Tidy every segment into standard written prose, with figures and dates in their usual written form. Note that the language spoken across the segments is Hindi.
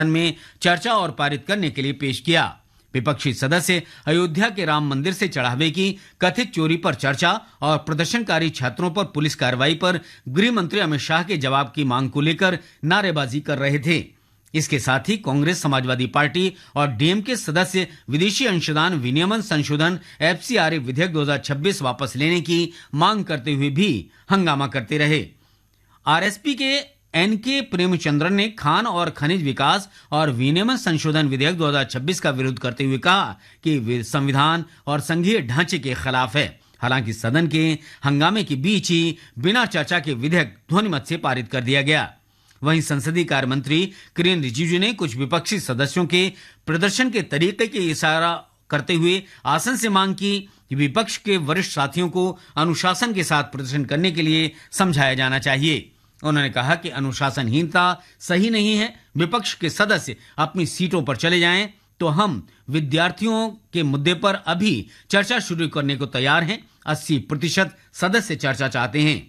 में चर्चा और पारित करने के लिए पेश किया। विपक्षी सदस्य अयोध्या के राम मंदिर से चढ़ावे की कथित चोरी पर चर्चा और प्रदर्शनकारी छात्रों पर पुलिस कार्रवाई पर गृह मंत्री अमित शाह के जवाब की मांग को लेकर नारेबाजी कर रहे थे। इसके साथ ही कांग्रेस, समाजवादी पार्टी और डीएमके सदस्य विदेशी अंशदान विनियमन संशोधन एफसीआरए विधेयक 2026 वापस लेने की मांग करते हुए भी हंगामा करते रहे। आरएसपी के एनके प्रेमचंद्रन ने खान और खनिज विकास और विनियमन संशोधन विधेयक 2026 का विरोध करते हुए कहा कि वे संविधान और संघीय ढांचे के खिलाफ है। हालांकि सदन के हंगामे के बीच ही बिना चर्चा के विधेयक ध्वनिमत से पारित कर दिया गया। वहीं संसदीय कार्य मंत्री किरेन रिजिजू ने कुछ विपक्षी सदस्यों के प्रदर्शन के तरीके की इशारा करते हुए आसन से मांग की कि विपक्ष के वरिष्ठ साथियों को अनुशासन के साथ प्रदर्शन करने के लिए समझाया जाना चाहिए। उन्होंने कहा कि अनुशासनहीनता सही नहीं है। विपक्ष के सदस्य अपनी सीटों पर चले जाएं तो हम विद्यार्थियों के मुद्दे पर अभी चर्चा शुरू करने को तैयार हैं। 80% सदस्य चर्चा चाहते हैं।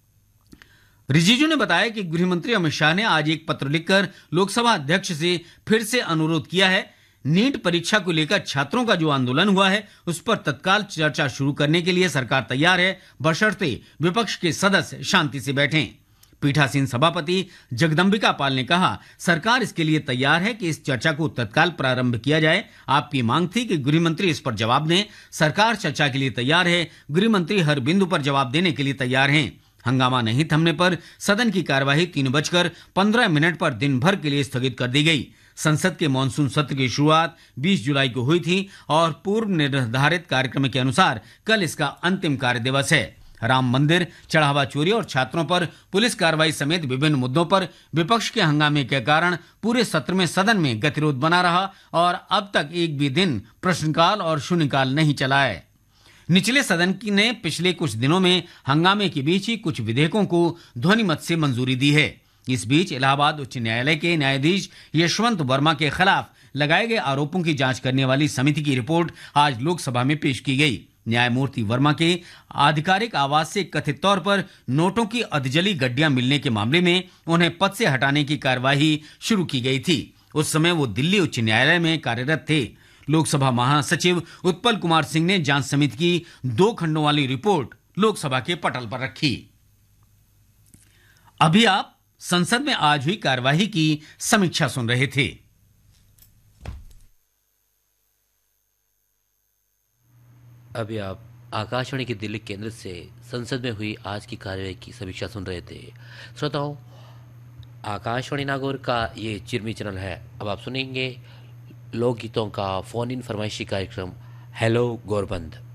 रिजिजू ने बताया कि गृह मंत्री अमित शाह ने आज एक पत्र लिखकर लोकसभा अध्यक्ष से फिर से अनुरोध किया है। नीट परीक्षा को लेकर छात्रों का जो आंदोलन हुआ है उस पर तत्काल चर्चा शुरू करने के लिए सरकार तैयार है, बशर्ते विपक्ष के सदस्य शांति से बैठें। पीठासीन सभापति जगदंबिका पाल ने कहा, सरकार इसके लिए तैयार है कि इस चर्चा को तत्काल प्रारंभ किया जाए। आपकी मांग थी कि गृह मंत्री इस पर जवाब दें। सरकार चर्चा के लिए तैयार है। गृह मंत्री हर बिंदु पर जवाब देने के लिए तैयार हैं। हंगामा नहीं थमने पर सदन की कार्यवाही 3:15 पर दिन भर के लिए स्थगित कर दी गई। संसद के मानसून सत्र की शुरुआत 20 जुलाई को हुई थी और पूर्व निर्धारित कार्यक्रम के अनुसार कल इसका अंतिम कार्य दिवस है। राम मंदिर, चढ़ावा चोरी और छात्रों पर पुलिस कार्रवाई समेत विभिन्न मुद्दों पर विपक्ष के हंगामे के कारण पूरे सत्र में सदन में गतिरोध बना रहा और अब तक एक भी दिन प्रश्नकाल और शून्यकाल नहीं चला है। निचले सदन ने पिछले कुछ दिनों में हंगामे के बीच ही कुछ विधेयकों को ध्वनिमत से मंजूरी दी है। इस बीच इलाहाबाद उच्च न्यायालय के न्यायाधीश यशवंत वर्मा के खिलाफ लगाए गए आरोपों की जांच करने वाली समिति की रिपोर्ट आज लोकसभा में पेश की गई। न्यायमूर्ति वर्मा के आधिकारिक आवास से कथित तौर पर नोटों की अधजली गड्डियां मिलने के मामले में उन्हें पद से हटाने की कार्यवाही शुरू की गई थी। उस समय वो दिल्ली उच्च न्यायालय में कार्यरत थे। लोकसभा महासचिव उत्पल कुमार सिंह ने जांच समिति की 2 खंडों वाली रिपोर्ट लोकसभा के पटल पर रखी। अभी आप संसद में आज हुई कार्यवाही की समीक्षा सुन रहे थे। अभी आप आकाशवाणी के दिल्ली केंद्र से संसद में हुई आज की कार्यवाही की समीक्षा सुन रहे थे। श्रोताओं, आकाशवाणी नागौर का ये चिरमी चैनल है। अब आप सुनेंगे लोकगीतों का फोन इन फरमाइशी कार्यक्रम हेलो गौरबंद।